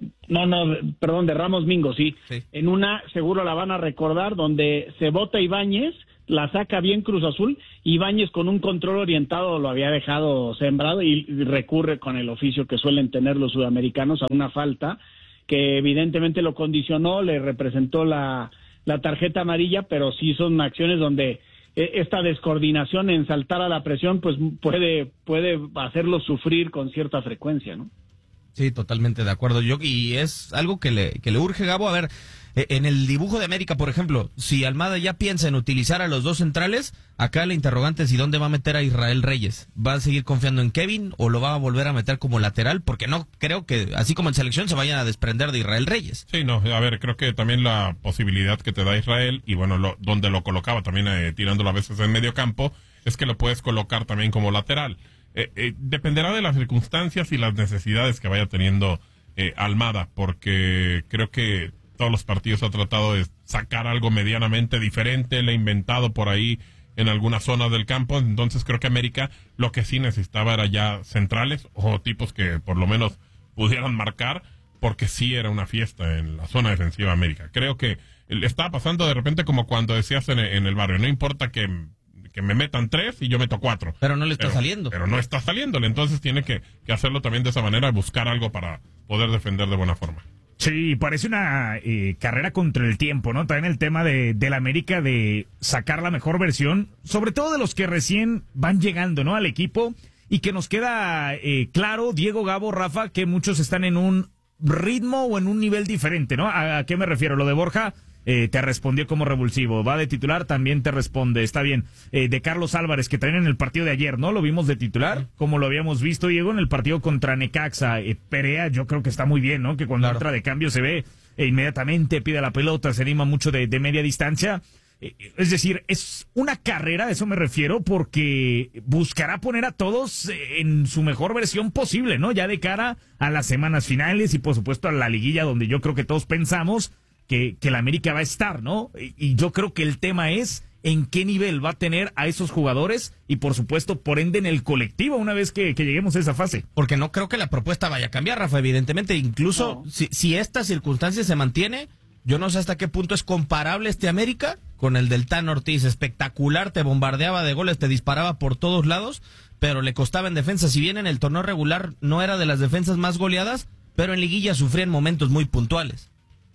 D: Ramos Mingo, sí. En una, seguro la van a recordar, donde se bota Ibáñez, la saca bien Cruz Azul, Ibáñez con un control orientado lo había dejado sembrado y recurre con el oficio que suelen tener los sudamericanos a una falta que evidentemente lo condicionó, le representó la tarjeta amarilla, pero sí son acciones donde esta descoordinación en saltar a la presión pues puede hacerlo sufrir con cierta frecuencia, ¿no?
A: Sí, totalmente de acuerdo. Y es algo que le urge, Gabo. A ver, en el dibujo de América, por ejemplo, si Almada ya piensa en utilizar a los dos centrales, acá la interrogante es: ¿y dónde va a meter a Israel Reyes? ¿Va a seguir confiando en Kevin o lo va a volver a meter como lateral? Porque no creo que, así como en selección, se vayan a desprender de Israel Reyes.
B: Sí, no, a ver, creo que también la posibilidad que te da Israel, y bueno, donde lo colocaba también tirándolo a veces en medio campo, es que lo puedes colocar también como lateral. Dependerá de las circunstancias y las necesidades que vaya teniendo Almada, porque creo que todos los partidos ha tratado de sacar algo medianamente diferente, le ha inventado por ahí en algunas zonas del campo. Entonces creo que América lo que sí necesitaba era ya centrales o tipos que por lo menos pudieran marcar, porque sí era una fiesta en la zona defensiva de América. Creo que le estaba pasando de repente como cuando decías en el barrio: no importa que me metan 3 y yo meto 4.
A: Pero no le está saliendo.
B: Pero no está saliéndole, entonces tiene que hacerlo también de esa manera, buscar algo para poder defender de buena forma.
C: Sí, parece una carrera contra el tiempo, ¿no? También el tema de la América de sacar la mejor versión, sobre todo de los que recién van llegando, ¿no? Al equipo, y que nos queda claro, Diego, Gabo, Rafa, que muchos están en un ritmo o en un nivel diferente, ¿no? ¿A qué me refiero? Lo de Borja te respondió como revulsivo, va de titular, también te responde, está bien. De Carlos Álvarez, que también en el partido de ayer, ¿no? Lo vimos de titular, como lo habíamos visto, Diego, en el partido contra Necaxa. Perea, yo creo que está muy bien, ¿no? Que cuando entra de cambio se ve inmediatamente, pide la pelota, se anima mucho de media distancia. Es decir, es una carrera, a eso me refiero, porque buscará poner a todos en su mejor versión posible, ¿no? Ya de cara a las semanas finales y por supuesto a la liguilla, donde yo creo que todos pensamos que la América va a estar, ¿no? Y yo creo que el tema es en qué nivel va a tener a esos jugadores y por supuesto, por ende, en el colectivo una vez que lleguemos a esa fase.
A: Porque no creo que la propuesta vaya a cambiar, Rafa, evidentemente. Incluso no. si esta circunstancia se mantiene, yo no sé hasta qué punto es comparable este América con el del Tan Ortiz. Espectacular, te bombardeaba de goles, te disparaba por todos lados, pero le costaba en defensa. Si bien en el torneo regular no era de las defensas más goleadas, pero en liguilla sufría en momentos muy puntuales.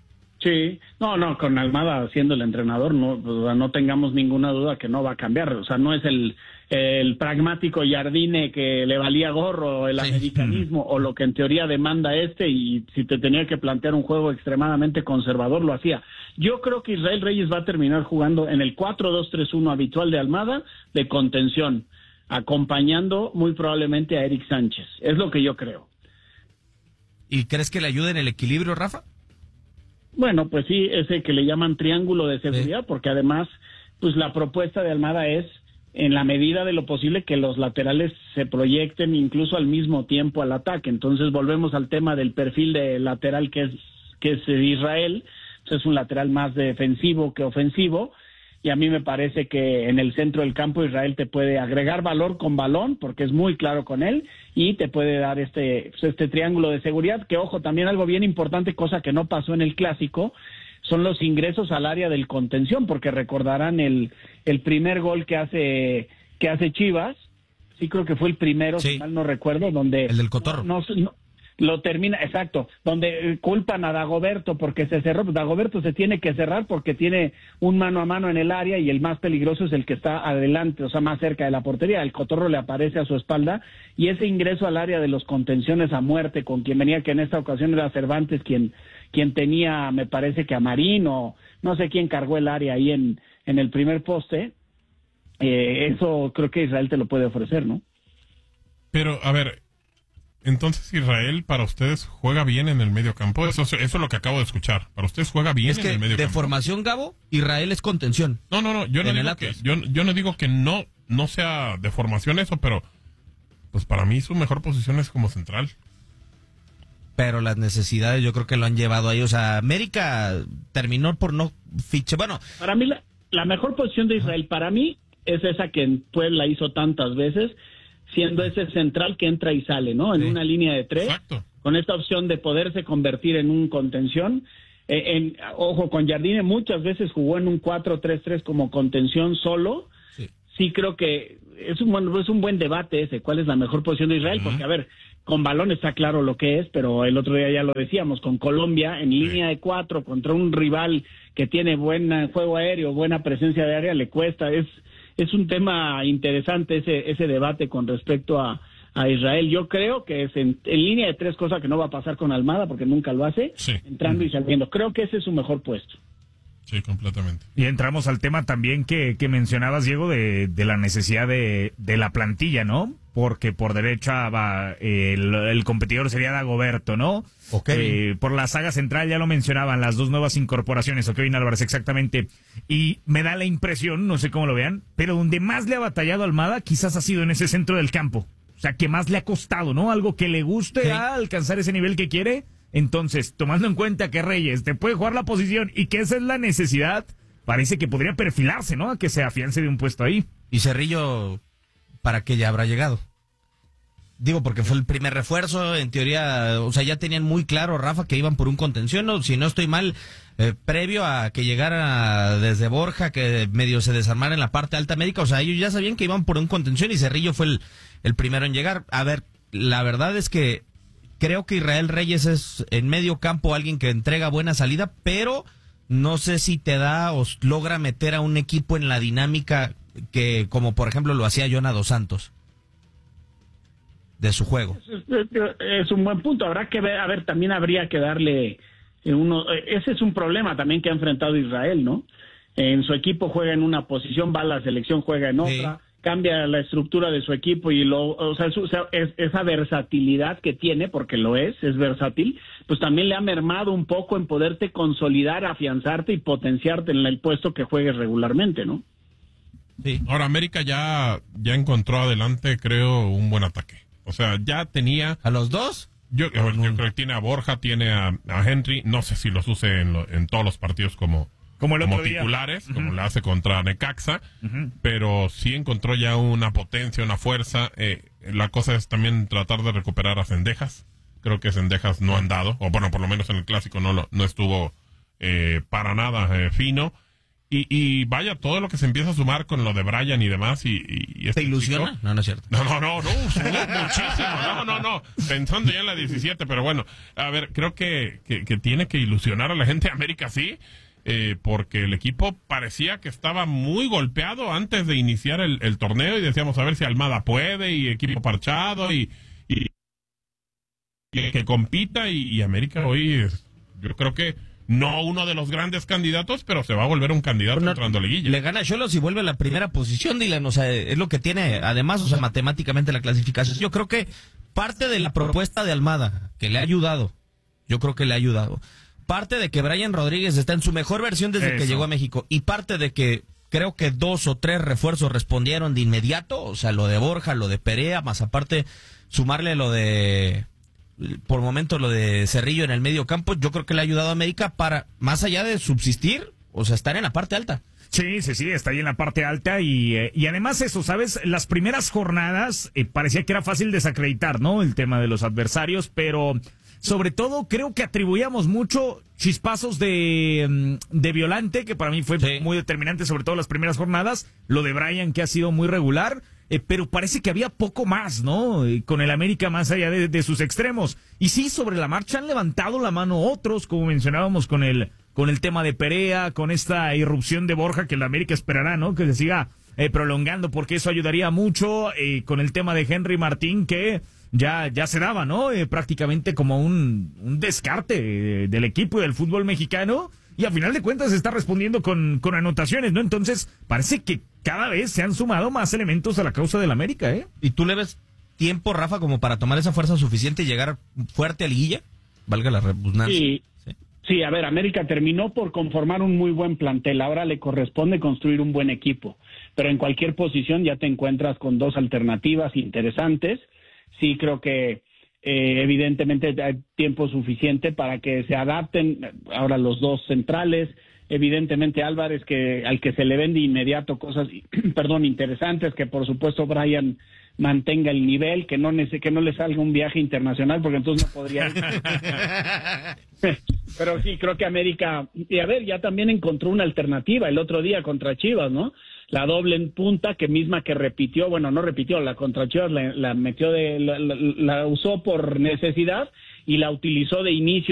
D: Sí, no, con Almada siendo el entrenador, no tengamos ninguna duda que no va a cambiar. O sea, no es el pragmático Jardine que le valía gorro el americanismo o lo que en teoría demanda y si te tenía que plantear un juego extremadamente conservador, lo hacía. Yo creo que Israel Reyes va a terminar jugando en el 4-2-3-1 habitual de Almada, de contención, acompañando muy probablemente a Eric Sánchez. Es lo que yo creo.
A: ¿Y crees que le ayude en el equilibrio, Rafa?
D: Bueno, pues sí, ese que le llaman triángulo de seguridad, porque además, pues la propuesta de Almada es, en la medida de lo posible, que los laterales se proyecten incluso al mismo tiempo al ataque. Entonces volvemos al tema del perfil de lateral que es Israel. Pues es un lateral más defensivo que ofensivo, y a mí me parece que en el centro del campo Israel te puede agregar valor con balón, porque es muy claro con él, y te puede dar este triángulo de seguridad, que ojo, también algo bien importante, cosa que no pasó en el Clásico, son los ingresos al área del contención, porque recordarán el primer gol que hace Chivas, sí creo que fue el primero, si mal no recuerdo, donde...
A: El del Cotorro.
D: Lo termina, exacto, donde culpan a Dagoberto porque se cerró. Pues Dagoberto se tiene que cerrar porque tiene un mano a mano en el área y el más peligroso es el que está adelante, o sea, más cerca de la portería. El Cotorro le aparece a su espalda, y ese ingreso al área de los contenciones a muerte con quien venía, que en esta ocasión era Cervantes, quien tenía, me parece que a Marín, o no sé quién cargó el área ahí en el primer poste, eso creo que Israel te lo puede ofrecer, ¿no?
B: Pero, a ver, entonces Israel para ustedes juega bien en el medio campo. Eso es lo que acabo de escuchar. Para ustedes juega bien en el medio campo.
A: De formación, Gabo, Israel es contención.
B: No, yo no digo que no sea de formación eso, pero pues para mí su mejor posición es como central.
A: Pero las necesidades yo creo que lo han llevado ahí. O sea, América terminó por no fichar. Bueno,
D: para mí la mejor posición de Israel para mí es esa que en Puebla hizo tantas veces, siendo ese central que entra y sale, ¿no? En una línea de 3, con esta opción de poderse convertir en un contención. Ojo, con Jardine muchas veces jugó en un 4-3-3 como contención solo. Sí creo que es un buen debate ese, cuál es la mejor posición de Israel, porque a ver, con balón está claro lo que es, pero el otro día ya lo decíamos, con Colombia en línea de 4 contra un rival que tiene buen juego aéreo, buena presencia de área, le cuesta. Es un tema interesante ese debate con respecto a Israel. Yo creo que es en línea de 3, cosa que no va a pasar con Almada porque nunca lo hace, entrando y saliendo. Creo que ese es su mejor puesto.
B: Sí, completamente.
C: Y entramos al tema también que mencionabas, Diego, de la necesidad de la plantilla, ¿no? Porque por derecha el competidor sería Dagoberto, ¿no? Por la saga central ya lo mencionaban, las dos nuevas incorporaciones, Kevin Álvarez, exactamente. Y me da la impresión, no sé cómo lo vean, pero donde más le ha batallado Almada quizás ha sido en ese centro del campo. O sea, que más le ha costado, ¿no? Algo que le guste a alcanzar ese nivel que quiere. Entonces, tomando en cuenta que Reyes te puede jugar la posición y que esa es la necesidad, parece que podría perfilarse, ¿no? A que se afiance de un puesto ahí.
A: Y Cerrillo, ¿para qué ya habrá llegado? Digo, porque fue el primer refuerzo, en teoría, o sea, ya tenían muy claro, Rafa, que iban por un contención, ¿no? Si no estoy mal, previo a que llegara desde Borja, que medio se desarmara en la parte alta médica, o sea, ellos ya sabían que iban por un contención y Cerrillo fue el primero en llegar. A ver, la verdad es que creo que Israel Reyes es en medio campo alguien que entrega buena salida, pero no sé si te da o logra meter a un equipo en la dinámica que, como por ejemplo lo hacía Jonah Dos Santos, de su juego.
D: Es un buen punto. Habrá que ver, a ver, también habría que darle ese es un problema también que ha enfrentado Israel, ¿no? En su equipo juega en una posición, va a la selección, juega en otra. Cambia la estructura de su equipo y esa versatilidad que tiene, porque lo es versátil, pues también le ha mermado un poco en poderte consolidar, afianzarte y potenciarte en el puesto que juegues regularmente, ¿no?
B: Sí. Ahora América ya encontró adelante, creo, un buen ataque. O sea, ya tenía...
A: ¿A los dos?
B: Yo creo que tiene a Borja, tiene a Henry, no sé si los use en todos los partidos como titulares, como lo hace contra Necaxa, pero sí encontró ya una potencia, una fuerza. La cosa es también tratar de recuperar a Cendejas. Creo que Cendejas no ha andado, o bueno, por lo menos en el Clásico no estuvo para nada fino. Y vaya, todo lo que se empieza a sumar con lo de Brian y demás.
A: ¿Te ilusiona?
B: No es cierto. No, muchísimo. No. Pensando ya en la 17, pero bueno, a ver, creo que tiene que ilusionar a la gente de América, sí, porque el equipo parecía que estaba muy golpeado antes de iniciar el torneo y decíamos a ver si Almada puede y equipo parchado y que compita y América hoy yo creo que no uno de los grandes candidatos, pero se va a volver un candidato entrando a liguilla.
A: Le gana a Xolos y vuelve a la primera posición, Dylan. O sea, es lo que tiene, además, o sea, matemáticamente la clasificación. Yo creo que parte de la propuesta de Almada, que le ha ayudado, parte de que Brian Rodríguez está en su mejor versión desde que llegó a México, y parte de que creo que 2 o 3 refuerzos respondieron de inmediato, o sea, lo de Borja, lo de Perea, más aparte sumarle lo de... por momento lo de Cerrillo en el medio campo, yo creo que le ha ayudado a América para, más allá de subsistir, o sea, estar en la parte alta.
C: Sí, está ahí en la parte alta y además eso, ¿sabes? Las primeras jornadas parecía que era fácil desacreditar, ¿no? El tema de los adversarios, pero sobre todo creo que atribuíamos mucho chispazos de Violante, que para mí fue muy determinante, sobre todo las primeras jornadas, lo de Brian, que ha sido muy regular. Pero parece que había poco más, ¿no? Con el América más allá de sus extremos. Y sí, sobre la marcha han levantado la mano otros, como mencionábamos con el tema de Perea, con esta irrupción de Borja que el América esperará, ¿no? Que se siga prolongando, porque eso ayudaría mucho, con el tema de Henry Martín, que ya se daba, ¿no? Prácticamente como un descarte del equipo y del fútbol mexicano. Y a final de cuentas está respondiendo con anotaciones, ¿no? Entonces, parece que cada vez se han sumado más elementos a la causa del América, ¿eh?
A: ¿Y tú le ves tiempo, Rafa, como para tomar esa fuerza suficiente y llegar fuerte a liguilla? Valga la redundancia.
D: Sí, a ver, América terminó por conformar un muy buen plantel. Ahora le corresponde construir un buen equipo. Pero en cualquier posición ya te encuentras con 2 alternativas interesantes. Sí, creo que evidentemente hay tiempo suficiente para que se adapten ahora los 2 centrales. Evidentemente Álvarez, al que se le ven de inmediato cosas, interesantes, que por supuesto Brian mantenga el nivel, que no le salga un viaje internacional, porque entonces no podría ir. Pero sí, creo que América, y a ver, ya también encontró una alternativa el otro día contra Chivas, ¿no? La doble en punta, que repitió, la contra Chivas la metió la usó por necesidad y la utilizó de inicio